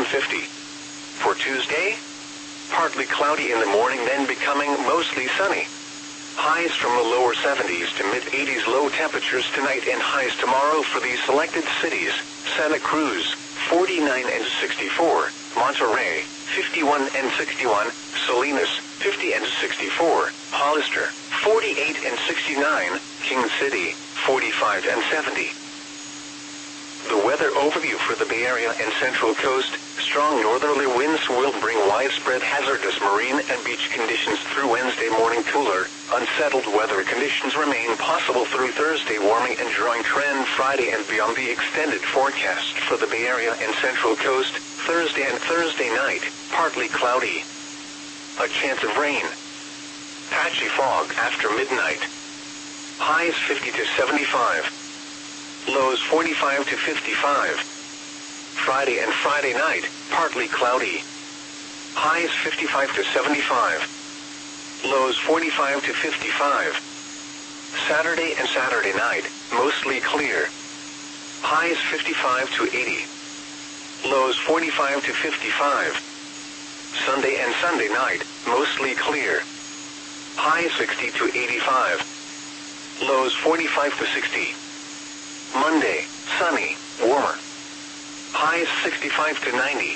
150. For Tuesday, partly cloudy in the morning, then becoming mostly sunny. Highs from the lower 70s to mid-80s, low temperatures tonight and highs tomorrow for these selected cities: Santa Cruz, 49 and 64, Monterrey, 51 and 61, Salinas, 50 and 64, Hollister, 48 and 69, King City, 45 and 70. The weather overview for the Bay Area and Central Coast: strong northerly winds will bring widespread hazardous marine and beach conditions through Wednesday morning. Cooler, unsettled weather conditions remain possible through Thursday. Warming and drying trend Friday and beyond. The extended forecast for the Bay Area and Central Coast: Thursday and Thursday night, partly cloudy. A chance of rain. Patchy fog after midnight. Highs 50 to 75. Lows 45 to 55. Friday and Friday night, partly cloudy. Highs 55 to 75. Lows 45 to 55. Saturday and Saturday night, mostly clear. Highs 55 to 80. Lows 45 to 55. Sunday and Sunday night, mostly clear. Highs 60 to 85. Lows 45 to 60. Monday, sunny, warmer. Highs 65 to 90.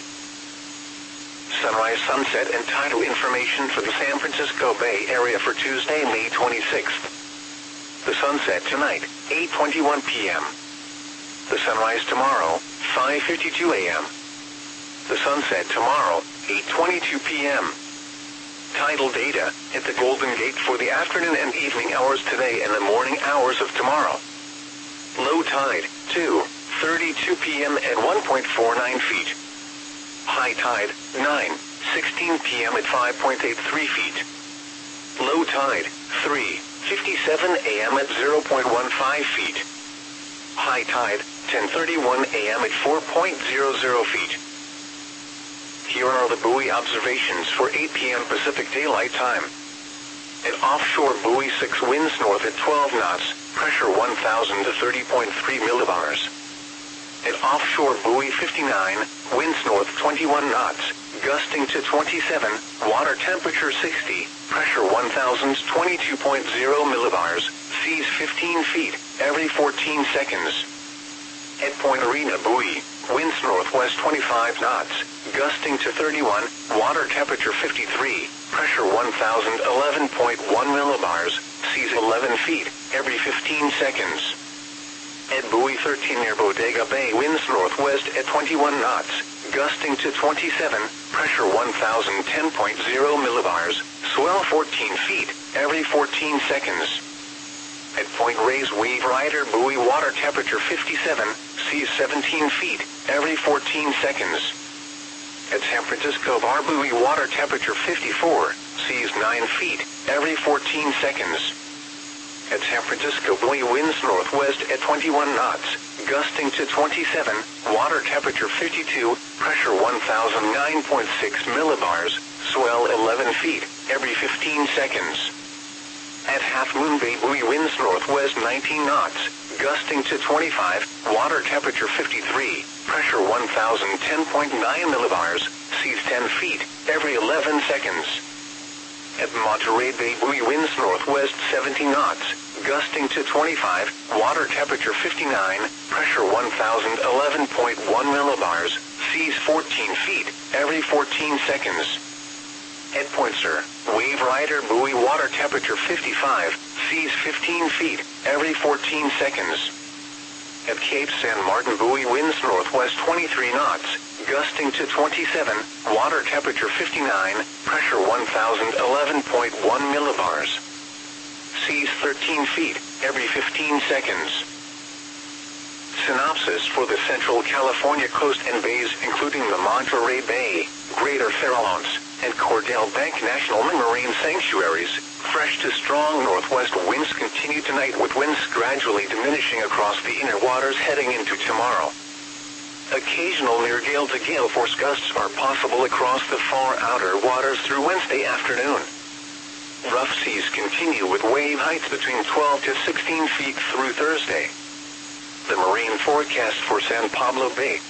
Sunrise, sunset, and tidal information for the San Francisco Bay Area for Tuesday, May 26th. The sunset tonight, 8:21 p.m. The sunrise tomorrow, 5:52 a.m. The sunset tomorrow, 8:22 p.m. Tidal data at the Golden Gate for the afternoon and evening hours today and the morning hours of tomorrow. Low tide, 2:32 p.m. at 1.49 feet. High tide, 9:16 p.m. at 5.83 feet. Low tide, 3:57 a.m. at 0.15 feet. High tide, 10:31 a.m. at 4.00 feet. Here are the buoy observations for 8 p.m. Pacific Daylight Time. At offshore buoy 6, winds north at 12 knots, pressure 1,000 to 30.3 millibars. At offshore buoy 59, winds north 21 knots, gusting to 27, water temperature 60, pressure 1,022.0 millibars, seas 15 feet, every 14 seconds. At Point Arena buoy, winds northwest 25 knots, gusting to 31, water temperature 53, pressure 1,011.1 millibars, seas 11 feet, every 15 seconds. At buoy 13 near Bodega Bay, winds northwest at 21 knots, gusting to 27, pressure 1,010.0 millibars, swell 14 feet, every 14 seconds. At Point Reyes Wave Rider buoy, water temperature 57, seas 17 feet, every 14 seconds. At San Francisco Bar buoy, water temperature 54, seas 9 feet, every 14 seconds. At San Francisco buoy, winds northwest at 21 knots, gusting to 27, water temperature 52, pressure 1,009.6 millibars, swell 11 feet, every 15 seconds. At Half Moon Bay buoy, winds northwest 19 knots, gusting to 25, water temperature 53, pressure 1,010.9 millibars, seas 10 feet, every 11 seconds. At Monterey Bay buoy, winds northwest 70 knots, gusting to 25, water temperature 59, pressure 1,011.1 millibars, seas 14 feet, every 14 seconds. At Point Sur, Wave Rider buoy, water temperature 55, seas 15 feet, every 14 seconds. At Cape San Martin buoy, winds northwest 23 knots, gusting to 27, water temperature 59, pressure 1,011.1 millibars. Seas 13 feet, every 15 seconds. Synopsis for the Central California coast and bays, including the Monterey Bay, Greater Farallones, and Cordell Bank National Marine Sanctuaries. Fresh to strong northwest winds continue tonight, with winds gradually diminishing across the inner waters heading into tomorrow. Occasional near gale to gale force gusts are possible across the far outer waters through Wednesday afternoon. Rough seas continue with wave heights between 12 to 16 feet through Thursday. The marine forecast for San Pablo Bay,